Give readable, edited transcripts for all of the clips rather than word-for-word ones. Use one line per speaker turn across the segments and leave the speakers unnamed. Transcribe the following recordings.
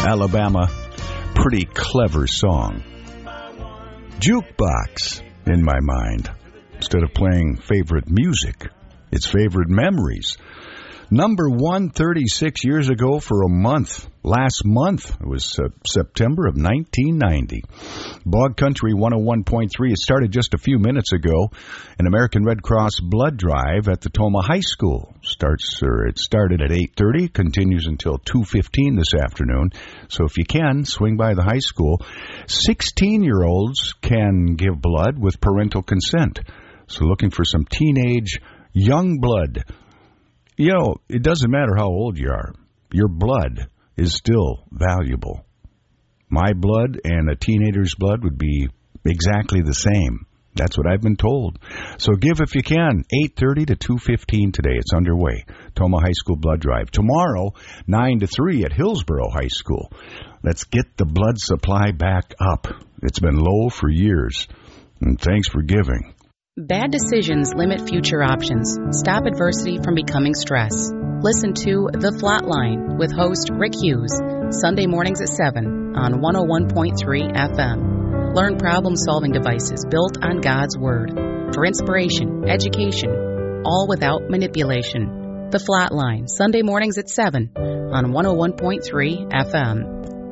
Alabama. Pretty clever song. Jukebox in my mind. Instead of playing favorite music, it's favorite memories. Number 1, 36 years ago for a month. Last month, it was September of 1990. Bog Country 101.3. It started just a few minutes ago. An American Red Cross blood drive at the Tomah High School. It started at 8:30, continues until 2:15 this afternoon. So if you can, swing by the high school. 16-year-olds can give blood with parental consent. So looking for some teenage young blood. You know, it doesn't matter how old you are. Your blood is still valuable. My blood and a teenager's blood would be exactly the same. That's what I've been told. So give if you can. 8:30 to 2:15 today. It's underway. Tomah High School blood drive. Tomorrow, 9 to 3 at Hillsboro High School. Let's get the blood supply back up. It's been low for years. And thanks for giving.
Bad decisions limit future options. Stop adversity from becoming stress. Listen to The Flatline with host Rick Hughes, Sunday mornings at 7 on 101.3 FM. Learn problem-solving devices built on God's Word for inspiration, education, all without manipulation. The Flatline, Sunday mornings at 7 on 101.3 FM.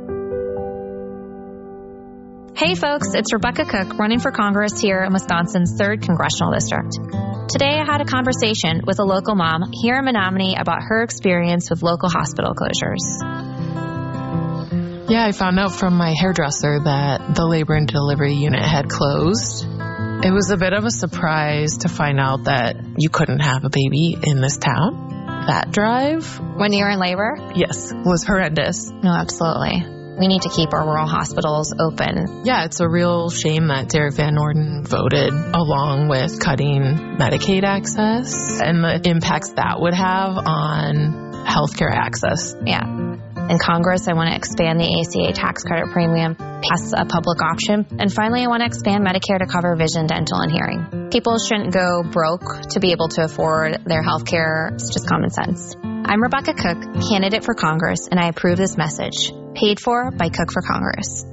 Hey folks, it's Rebecca Cook running for Congress here in Wisconsin's 3rd Congressional District. Today I had a conversation with a local mom here in Menominee about her experience with local hospital closures.
Yeah, I found out from my hairdresser that the labor and delivery unit had closed. It was a bit of a surprise to find out that you couldn't have a baby in this town. That drive,
When you're in labor?
yes, was horrendous.
No, absolutely. We need to keep our rural hospitals open.
Yeah, it's a real shame that Derek Van Orden voted along with cutting Medicaid access and the impacts that would have on healthcare access.
Yeah. In Congress, I want to expand the ACA tax credit premium, pass a public option, and finally, I want to expand Medicare to cover vision, dental, and hearing. People shouldn't go broke to be able to afford their health care. It's just common sense. I'm Rebecca Cook, candidate for Congress, and I approve this message. Paid for by Cook for Congress.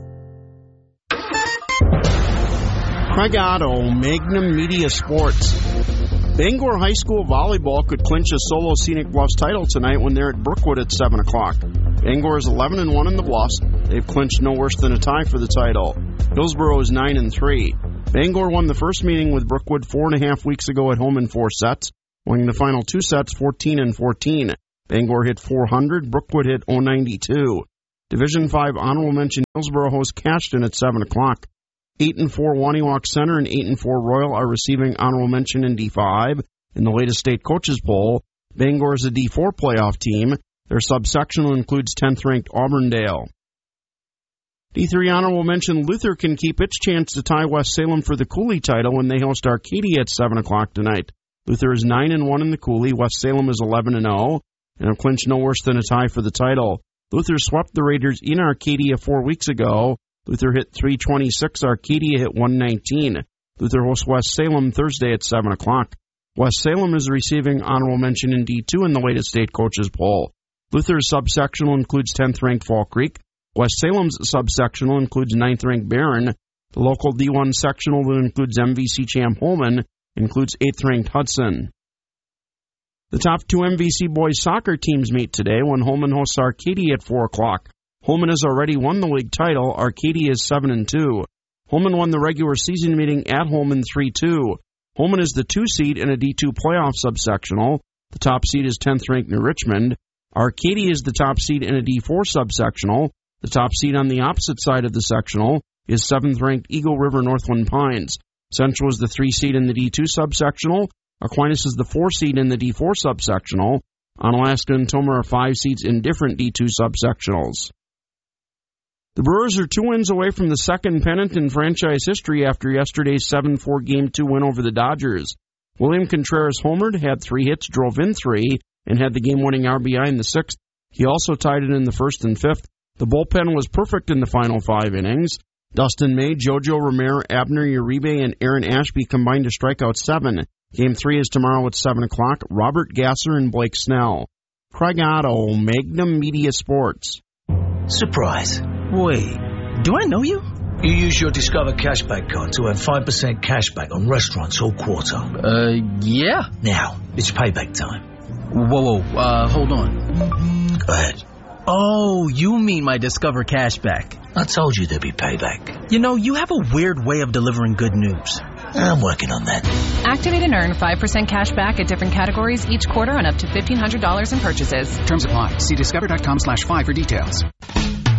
Craig Otto, Magnum Media Sports. Bangor High School volleyball could clinch a solo Scenic Bluffs title tonight when they're at Brookwood at 7 o'clock. Bangor is 11-1 in the Bluffs. They've clinched no worse than a tie for the title. Hillsboro is 9-3. Bangor won the first meeting with Brookwood 4.5 weeks ago at home in 4 sets, winning the final 2 sets 14-14. Bangor hit .400, Brookwood hit .092. Division 5 honorable mention Hillsboro hosts Cashton at 7 o'clock. 8-4 Waniwak Center and 8-4 Royal are receiving honorable mention in D5. In the latest state coaches poll, Bangor is a D4 playoff team. Their subsectional includes 10th-ranked Auburndale. D3 honorable mention Luther can keep its chance to tie West Salem for the Cooley title when they host Arcadia at 7 o'clock tonight. Luther is 9-1 in the Cooley. West Salem is 11-0 and have clinched no worse than a tie for the title. Luther swept the Raiders in Arcadia 4 weeks ago. Luther hit .326. Arcadia hit .119. Luther hosts West Salem Thursday at 7 o'clock. West Salem is receiving honorable mention in D2 in the latest state coaches poll. Luther's subsectional includes 10th-ranked Fall Creek. West Salem's subsectional includes 9th-ranked Barron. The local D1 sectional that includes MVC champ Holman includes 8th-ranked Hudson. The top 2 MVC boys soccer teams meet today when Holman hosts Arcadia at 4 o'clock. Holman has already won the league title. Arcadia is 7-2. Holman won the regular season meeting at Holman 3-2. Holman is the 2 seed in a D2 playoff subsectional. The top seed is 10th-ranked New Richmond. Arcadia is the top seed in a D4 subsectional. The top seed on the opposite side of the sectional is 7th-ranked Eagle River Northland Pines. Central is the 3 seed in the D2 subsectional. Aquinas is the 4 seed in the D4 subsectional. Onalaska and Tomah are 5 seeds in different D2 subsectionals. The Brewers are 2 wins away from the second pennant in franchise history after yesterday's 7-4 Game 2 win over the Dodgers. William Contreras homered, had 3 hits, drove in 3, and had the game-winning RBI in the 6th. He also tied it in the 1st and 5th. The bullpen was perfect in the final 5 innings. Dustin May, Jojo Romero, Abner Uribe, and Aaron Ashby combined to strike out 7. Game 3 is tomorrow at 7 o'clock. Robert Gasser and Blake Snell. Craig Otto, Magnum Media Sports.
Surprise.
Wait, do I know you?
You use your Discover Cashback card to earn 5% cashback on restaurants all quarter.
Yeah.
Now, it's payback time.
Whoa, hold on.
Go ahead.
Oh, you mean my Discover Cashback.
I told you there'd be payback.
You know, you have a weird way of delivering good news.
I'm working on that.
Activate and earn 5% cash back at different categories each quarter on up to $1,500 in purchases.
Terms apply. See discover.com/5 for details.